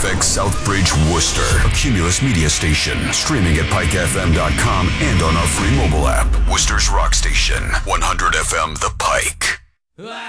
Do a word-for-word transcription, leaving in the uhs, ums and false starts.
X Southbridge, Worcester. A Cumulus media station. Streaming at pike f m dot com and on our free mobile app. Worcester's Rock Station. one hundred F M The Pike.